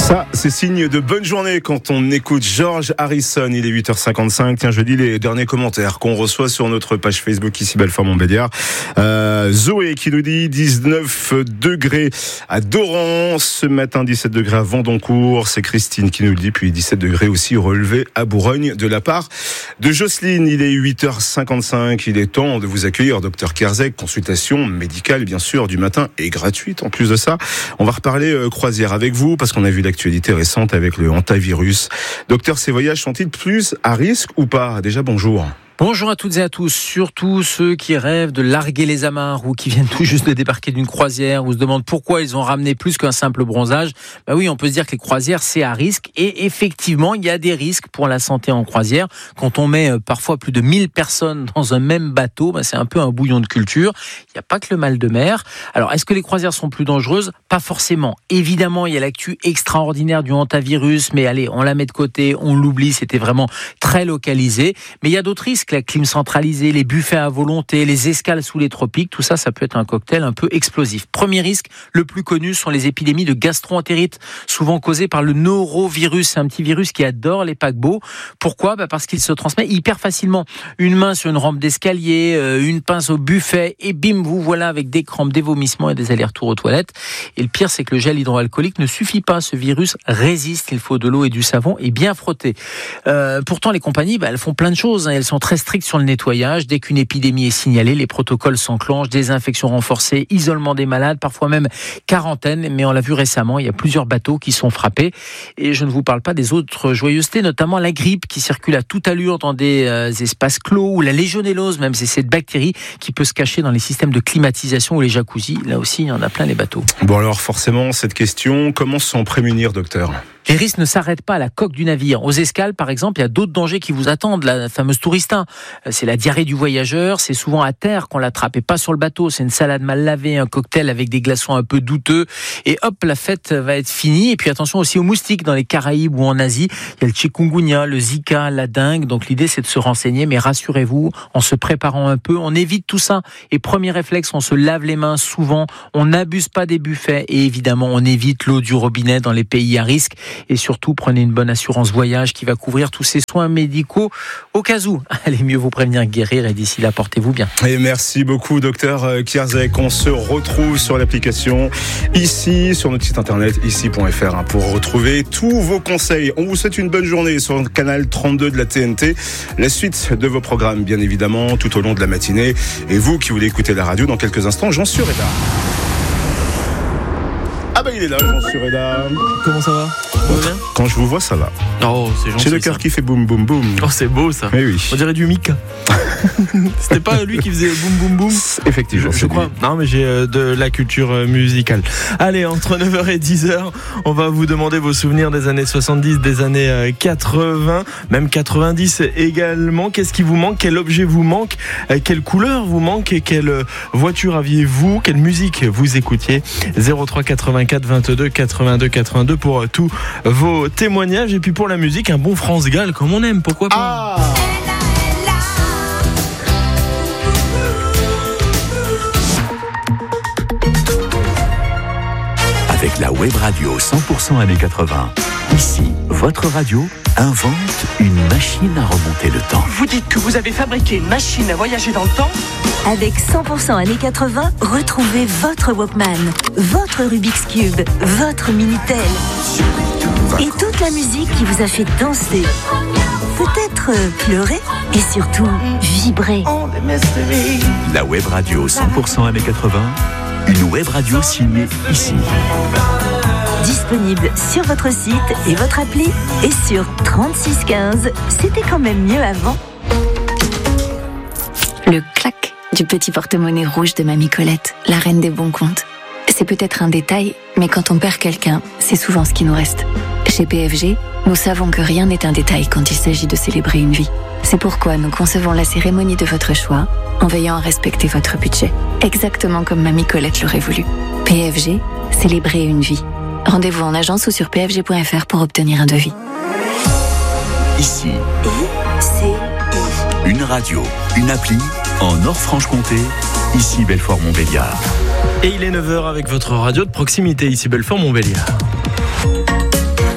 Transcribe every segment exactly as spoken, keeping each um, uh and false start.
Ça, c'est signe de bonne journée quand on écoute George Harrison. Il est huit heures cinquante-cinq. Tiens, je lis les derniers commentaires qu'on reçoit sur notre page Facebook ici Belfort Montbéliard. Euh, Zoé qui nous dit dix-neuf degrés à Doran ce matin, dix-sept degrés à Vendoncourt. C'est Christine qui nous le dit. Puis dix-sept degrés aussi relevé à Bourgogne de la part de Jocelyne. Il est huit heures cinquante-cinq. Il est temps de vous accueillir, docteur Kerzek. Consultation médicale, bien sûr, du matin et gratuite. En plus de ça, on va reparler euh, croisière avec vous parce qu'on a vu l'actualité récente avec le hantavirus. Docteur, ces voyages sont-ils plus à risque ou pas? Déjà, bonjour. Bonjour à toutes et à tous, surtout ceux qui rêvent de larguer les amarres ou qui viennent tout juste de débarquer d'une croisière ou se demandent pourquoi ils ont ramené plus qu'un simple bronzage. Bah oui, on peut se dire que les croisières, c'est à risque et effectivement, il y a des risques pour la santé en croisière. Quand on met parfois plus de mille personnes dans un même bateau, bah c'est un peu un bouillon de culture. Il n'y a pas que le mal de mer. Alors, est-ce que les croisières sont plus dangereuses? Pas forcément. Évidemment, il y a l'actu extraordinaire du hantavirus, mais allez, on la met de côté, on l'oublie, c'était vraiment très localisé. Mais il y a d'autres risques. La clim centralisée, les buffets à volonté, les escales sous les tropiques, tout ça, ça peut être un cocktail un peu explosif. Premier risque, le plus connu, sont les épidémies de gastro-entérite, souvent causées par le norovirus. C'est un petit virus qui adore les paquebots. Pourquoi? Bah parce qu'il se transmet hyper facilement. Une main sur une rampe d'escalier, une pince au buffet, et bim, vous voilà avec des crampes, des vomissements et des allers-retours aux toilettes. Et le pire, c'est que le gel hydroalcoolique ne suffit pas. Ce virus résiste. Il faut de l'eau et du savon et bien frotter. Euh, pourtant, les compagnies, bah, elles font plein de choses. Hein. Elles sont très strictes sur le nettoyage. Dès qu'une épidémie est signalée, les protocoles s'enclenchent, désinfection renforcée, isolement des malades, parfois même quarantaine. Mais on l'a vu récemment, il y a plusieurs bateaux qui sont frappés. Et je ne vous parle pas des autres joyeusetés, notamment la grippe qui circule à toute allure dans des euh, espaces clos, ou la légionellose, même c'est cette bactérie qui peut se cacher dans les systèmes de climatisation ou les jacuzzis. Là aussi, il y en a plein les bateaux. Bon alors forcément, cette question, comment s'en prémunir, docteur ? Les risques ne s'arrêtent pas à la coque du navire. Aux escales, par exemple, il y a d'autres dangers qui vous attendent. La fameuse tourista, c'est la diarrhée du voyageur. C'est souvent à terre qu'on l'attrape et pas sur le bateau. C'est une salade mal lavée, un cocktail avec des glaçons un peu douteux. Et hop, la fête va être finie. Et puis attention aussi aux moustiques dans les Caraïbes ou en Asie. Il y a le chikungunya, le Zika, la dengue. Donc l'idée, c'est de se renseigner. Mais rassurez-vous, en se préparant un peu, on évite tout ça. Et premier réflexe, on se lave les mains souvent. On n'abuse pas des buffets. Et évidemment, on évite l'eau du robinet dans les pays à risque. Et surtout, prenez une bonne assurance voyage qui va couvrir tous ces soins médicaux au cas où. Allez mieux vous prévenir que guérir, et d'ici là, portez-vous bien. Et merci beaucoup, docteur Kerzek. On se retrouve sur l'application ici, sur notre site internet ici point f r pour retrouver tous vos conseils. On vous souhaite une bonne journée sur le canal trente-deux de la T N T. La suite de vos programmes, bien évidemment, tout au long de la matinée. Et vous qui voulez écouter la radio, dans quelques instants, Jean Sureda. Ah bah il est là, Jean Sureda. Comment ça va? Ça va bien? Quand je vous vois, ça va. Oh, c'est gentil. J'ai le cœur qui fait boum boum boum. Oh, c'est beau ça. Mais oui. On dirait du Mika. C'était pas lui qui faisait boum boum boum? Effectivement, je, je crois. Lui. Non, mais j'ai euh, de la culture euh, musicale. Allez, entre neuf heures et dix heures, on va vous demander vos souvenirs des années soixante-dix, des années euh, quatre-vingts, même quatre-vingt-dix également. Qu'est-ce qui vous manque? Quel objet vous manque? euh, Quelle couleur vous manque? Et quelle euh, voiture aviez-vous? Quelle musique vous écoutiez? zéro trois quatre-vingt-quatre vingt-deux quatre-vingt-deux quatre-vingt-deux pour euh, tous vos témoignages. Et puis pour la musique, un bon France Gall comme on aime, pourquoi pas? Ah, avec la web radio cent pour cent années quatre-vingts. Ici, votre radio invente une machine à remonter le temps. Vous dites que vous avez fabriqué une machine à voyager dans le temps? Avec cent pour cent années quatre-vingts, retrouvez votre Walkman, votre Rubik's Cube, votre Minitel et toute la musique qui vous a fait danser, peut-être pleurer et surtout vibrer. La web radio cent pour cent années quatre-vingts, une web radio signée ici. Disponible sur votre site et votre appli et sur trente-six quinze. C'était quand même mieux avant. Le clac du petit porte-monnaie rouge de Mamie Colette, la reine des bons comptes. C'est peut-être un détail, mais quand on perd quelqu'un, c'est souvent ce qui nous reste. Chez P F G, nous savons que rien n'est un détail quand il s'agit de célébrer une vie. C'est pourquoi nous concevons la cérémonie de votre choix en veillant à respecter votre budget. Exactement comme Mamie Colette l'aurait voulu. P F G, célébrer une vie. Rendez-vous en agence ou sur p f g point f r pour obtenir un devis. Ici, I C I. Une radio, une appli, en Nord-Franche-Comté, ici Belfort Montbéliard. Et il est neuf heures avec votre radio de proximité, ici Belfort Montbéliard.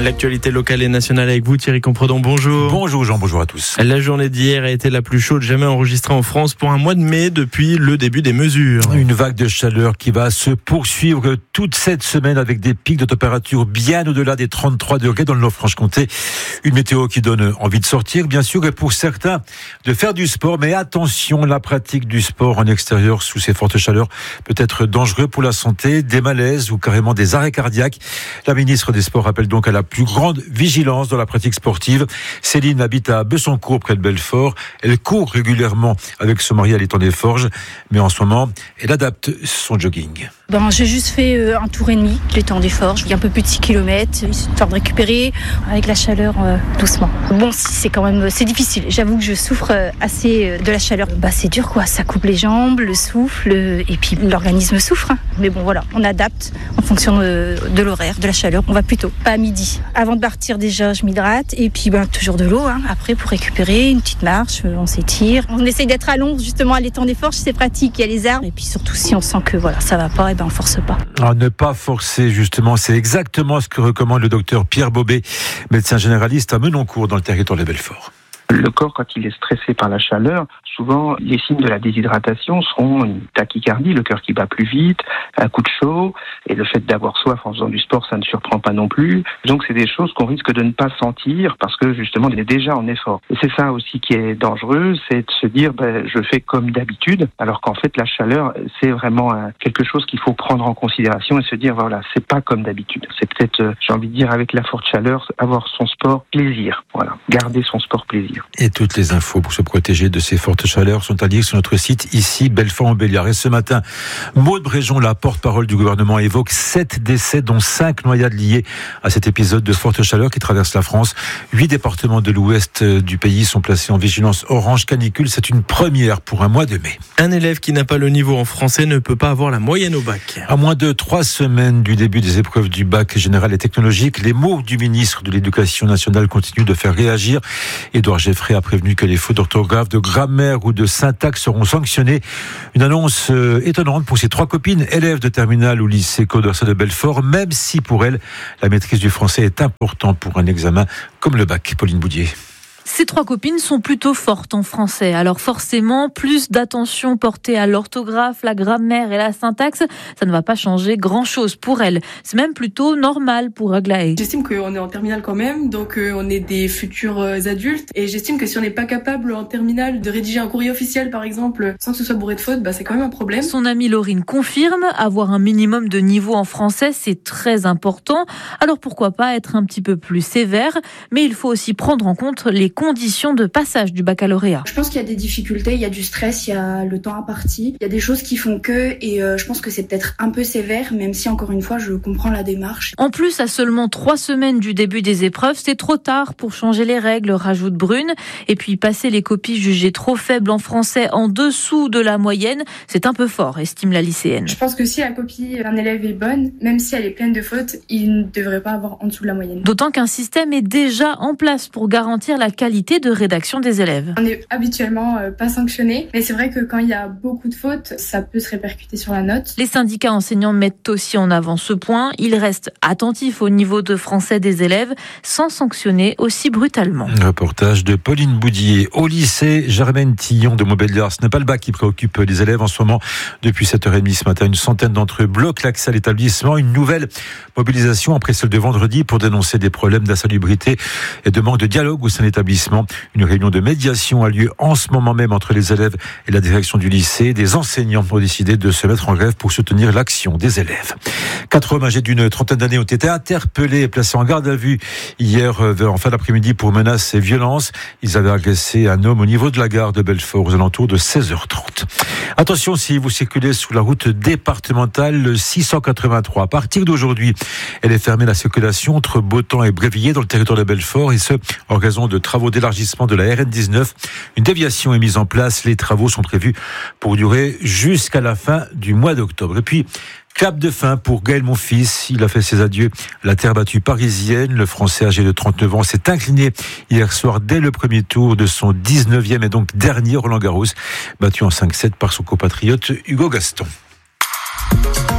L'actualité locale et nationale avec vous, Thierry Compredon. Bonjour. Bonjour Jean, bonjour à tous. La journée d'hier a été la plus chaude jamais enregistrée en France pour un mois de mai depuis le début des mesures. Une vague de chaleur qui va se poursuivre toute cette semaine avec des pics de température bien au-delà des trente-trois degrés dans le Nord-Franche-Comté. Une météo qui donne envie de sortir, bien sûr, et pour certains de faire du sport. Mais attention, la pratique du sport en extérieur sous ces fortes chaleurs peut être dangereux pour la santé, des malaises ou carrément des arrêts cardiaques. La ministre des Sports appelle donc à la plus grande vigilance dans la pratique sportive. Céline habite à Bessancourt, près de Belfort. Elle court régulièrement avec son mari à l'étang des Forges, mais en ce moment, elle adapte son jogging. Ben, j'ai juste fait euh, un tour et demi, l'étang des Forges, un peu plus de six kilomètres, histoire de récupérer avec la chaleur euh, doucement. Bon, c'est quand même c'est difficile. J'avoue que je souffre euh, assez euh, de la chaleur. Bah, c'est dur quoi, ça coupe les jambes, le souffle, euh, et puis l'organisme souffre. Hein. Mais bon voilà, on adapte en fonction de, de l'horaire, de la chaleur. On va plutôt pas à midi. Avant de partir déjà, je m'hydrate et puis ben, toujours de l'eau. Hein. Après pour récupérer, une petite marche, on s'étire. On essaye d'être à l'ombre justement à l'étang des Forges, c'est pratique, il y a les arbres. Et puis surtout si on sent que voilà ça va pas, et ben on force pas. À ne pas forcer justement, c'est exactement ce que recommande le docteur Pierre Bobet, médecin généraliste à Menoncourt dans le territoire de Belfort. Le corps, quand il est stressé par la chaleur, souvent les signes de la déshydratation seront une tachycardie, le cœur qui bat plus vite, un coup de chaud, et le fait d'avoir soif en faisant du sport, ça ne surprend pas non plus. Donc c'est des choses qu'on risque de ne pas sentir parce que justement on est déjà en effort. Et c'est ça aussi qui est dangereux, c'est de se dire ben, je fais comme d'habitude, alors qu'en fait la chaleur c'est vraiment un, quelque chose qu'il faut prendre en considération et se dire voilà c'est pas comme d'habitude. C'est peut-être, j'ai envie de dire avec la forte chaleur, avoir son sport plaisir, voilà, garder son sport plaisir. Et toutes les infos pour se protéger de ces fortes chaleurs sont à lire sur notre site ici, Belfort-en-Béliard. Et ce matin, Maude Bréjon, la porte-parole du gouvernement, évoque sept décès, dont cinq noyades liées à cet épisode de forte chaleur qui traverse la France. Huit départements de l'ouest du pays sont placés en vigilance orange canicule. C'est une première pour un mois de mai. Un élève qui n'a pas le niveau en français ne peut pas avoir la moyenne au bac. À moins de trois semaines du début des épreuves du bac général et technologique, les mots du ministre de l'Éducation nationale continuent de faire réagir. Édouard Geffray a prévenu que les fautes d'orthographe, de grammaire ou de syntaxe seront sanctionnées. Une annonce euh, étonnante pour ces trois copines, élèves de terminale au lycée Condorcet de Belfort, même si pour elles, la maîtrise du français est importante pour un examen comme le bac. Pauline Boudier. Ces trois copines sont plutôt fortes en français, alors forcément, plus d'attention portée à l'orthographe, la grammaire et la syntaxe, ça ne va pas changer grand-chose pour elles. C'est même plutôt normal pour Aglaé. J'estime qu'on est en terminale quand même, donc euh, on est des futurs euh, adultes, et j'estime que si on n'est pas capable en terminale de rédiger un courrier officiel, par exemple, sans que ce soit bourré de fautes, bah, c'est quand même un problème. Son amie Laurine confirme, avoir un minimum de niveau en français, c'est très important, alors pourquoi pas être un petit peu plus sévère, mais il faut aussi prendre en compte les conditions de passage du baccalauréat. Je pense qu'il y a des difficultés, il y a du stress, il y a le temps imparti, il y a des choses qui font que, et euh, je pense que c'est peut-être un peu sévère, même si encore une fois je comprends la démarche. En plus, à seulement trois semaines du début des épreuves, c'est trop tard pour changer les règles, rajoute Brune. Et puis passer les copies jugées trop faibles en français en dessous de la moyenne, c'est un peu fort, estime la lycéenne. Je pense que si la copie d'un élève est bonne, même si elle est pleine de fautes, il ne devrait pas avoir en dessous de la moyenne. D'autant qu'un système est déjà en place pour garantir la qualité de rédaction des élèves. On n'est habituellement euh, pas sanctionné, mais c'est vrai que quand il y a beaucoup de fautes, ça peut se répercuter sur la note. Les syndicats enseignants mettent aussi en avant ce point. Ils restent attentifs au niveau de français des élèves, sans sanctionner aussi brutalement. Reportage de Pauline Boudier. Au lycée Germaine Tillon de Montbéliard, ce n'est pas le bac qui préoccupe les élèves en ce moment. Depuis sept heures trente ce matin, une centaine d'entre eux bloquent l'accès à l'établissement. Une nouvelle mobilisation après celle de vendredi pour dénoncer des problèmes d'insalubrité et de manque de dialogue au sein de l'établissement. Une réunion de médiation a lieu en ce moment même entre les élèves et la direction du lycée. Des enseignants ont décidé de se mettre en grève pour soutenir l'action des élèves. Quatre hommes âgés d'une trentaine d'années ont été interpellés et placés en garde à vue hier en fin d'après-midi pour menaces et violences. Ils avaient agressé un homme au niveau de la gare de Belfort aux alentours de seize heures trente. Attention si vous circulez sous la route départementale six cent quatre-vingt-trois. À partir d'aujourd'hui, elle est fermée la circulation entre Beautemps et Brévillers dans le territoire de Belfort, et ce, en raison de travaux d'élargissement de la R N dix-neuf. Une déviation est mise en place. Les travaux sont prévus pour durer jusqu'à la fin du mois d'octobre. Et puis, clap de fin pour Gaël Monfils. Il a fait ses adieux à la terre battue parisienne. Le Français âgé de trente-neuf ans s'est incliné hier soir dès le premier tour de son dix-neuvième et donc dernier Roland Garros, battu en cinq sept par son compatriote Hugo Gaston.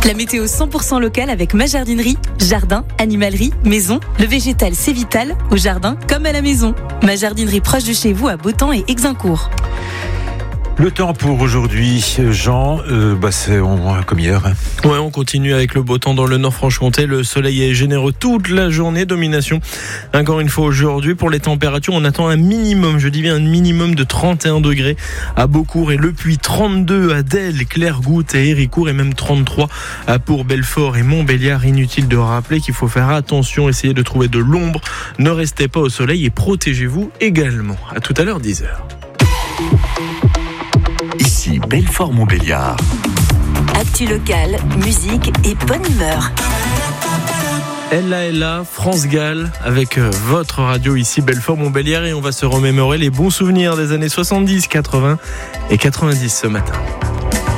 La météo cent pour cent locale avec ma jardinerie. Jardin, animalerie, maison. Le végétal, c'est vital, au jardin comme à la maison. Ma jardinerie proche de chez vous à Beautemps et Exincourt. Le temps pour aujourd'hui, Jean, euh, bah c'est on, comme hier. Ouais, on continue avec le beau temps dans le Nord-Franche-Comté. Le soleil est généreux toute la journée. Domination, encore une fois aujourd'hui. Pour les températures, on attend un minimum, je dis bien un minimum de trente et un degrés à Beaucourt et Le Puy, trente-deux à Delle, Clairgoutte et Héricourt et même trente-trois pour Belfort et Montbéliard. Inutile de rappeler qu'il faut faire attention, essayez de trouver de l'ombre. Ne restez pas au soleil et protégez-vous également. À tout à l'heure, dix heures. Ici, Belfort-Montbéliard. Actu locale, musique et bonne humeur. Ella Ella, France Gall, avec votre radio ici, Belfort-Montbéliard. Et on va se remémorer les bons souvenirs des années soixante-dix, quatre-vingts et quatre-vingt-dix ce matin.